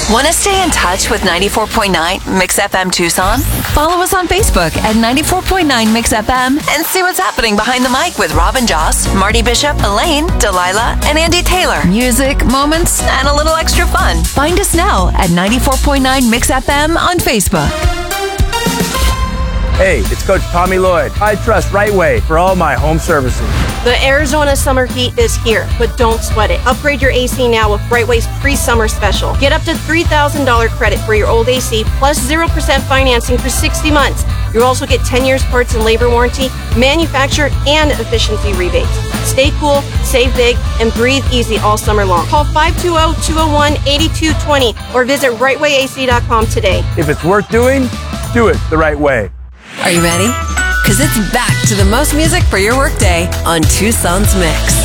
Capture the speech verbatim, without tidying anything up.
Want to stay in touch with ninety-four point nine Mix F M Tucson? Follow us on Facebook at ninety-four point nine Mix F M and see what's happening behind the mic with Robin Joss, Marty Bishop, Elaine, Delilah, and Andy Taylor. Music, moments, and a little extra fun. Find us now at ninety-four point nine Mix F M on Facebook. Hey, it's Coach Tommy Lloyd. I trust Right Way for all my home services. The Arizona summer heat is here, but don't sweat it. Upgrade your A C now with Right Way's pre-summer special. Get up to three thousand dollars credit for your old A C plus zero percent financing for sixty months. You'll also get ten years parts and labor warranty, manufacturer, and efficiency rebates. Stay cool, save big, and breathe easy all summer long. Call five two zero, two zero one, eight two two zero or visit right way A C dot com today. If it's worth doing, do it the right way. Are you ready? Because it's back to the most music for your workday on Tucson's Mix.